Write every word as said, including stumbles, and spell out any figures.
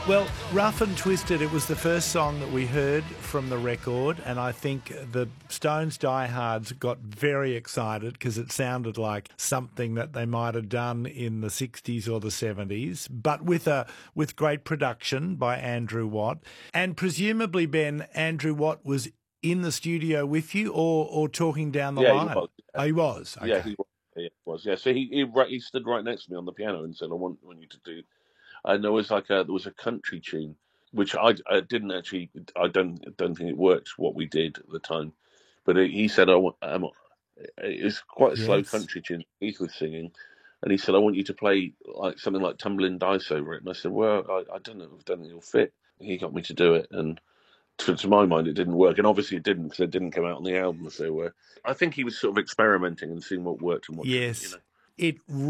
Well, Rough and Twisted, it was the first song that we heard from the record, and I think the Stones diehards got very excited because it sounded like something that they might have done in the sixties or the seventies, but with a with great production by Andrew Watt. And presumably, Ben, Andrew Watt was in the studio with you or, or talking down the Yeah, line? he was. Oh, he was? Okay. Yeah, he was. He was. Yeah, so he he, right, he stood right next to me on the piano and said, "I want want you to do." And there was like a there was a country tune, which I, I didn't actually. I don't don't think it worked what we did at the time, but he said, "I want." Um, it was quite a slow Yes. country tune Keith was singing, and he said, "I want you to play like something like Tumbling Dice over it." And I said, "Well, I, I don't know. I don't think it'll fit." He got me to do it, and to, to my mind, it didn't work, and obviously it didn't because it didn't come out on the album. So uh, I think he was sort of experimenting and seeing what worked and what didn't. You Yes. know. It